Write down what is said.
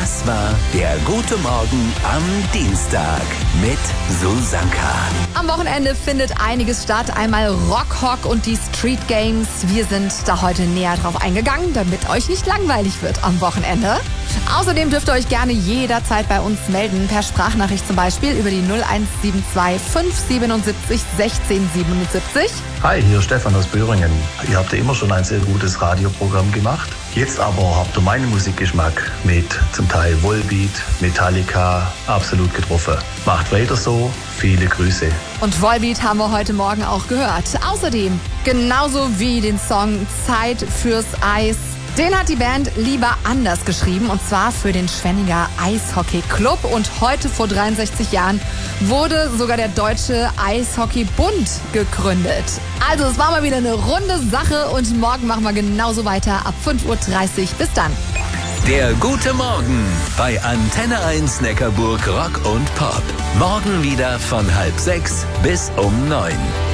Das war der Gute Morgen am Dienstag mit Susanka. Am Wochenende findet einiges statt. Einmal Rockhock und die Street Games. Wir sind da heute näher drauf eingegangen, damit euch nicht langweilig wird am Wochenende. Außerdem dürft ihr euch gerne jederzeit bei uns melden, per Sprachnachricht zum Beispiel über die 0172 577 1677. Hi, hier ist Stefan aus Böhringen. Ihr habt ja immer schon ein sehr gutes Radioprogramm gemacht. Jetzt aber habt ihr meinen Musikgeschmack mit zum Teil Volbeat, Metallica absolut getroffen. Macht weiter so, viele Grüße. Und Volbeat haben wir heute Morgen auch gehört. Außerdem, genauso wie den Song Zeit fürs Eis, den hat die Band Lieber anders geschrieben, und zwar für den Schwenninger Eishockey-Club. Und heute vor 63 Jahren wurde sogar der Deutsche Eishockey-Bund gegründet. Also es war mal wieder eine runde Sache und morgen machen wir genauso weiter ab 5:30 Uhr. Bis dann. Der Gute Morgen bei Antenne 1 Neckarburg Rock und Pop. Morgen wieder von 5:30 bis um 9.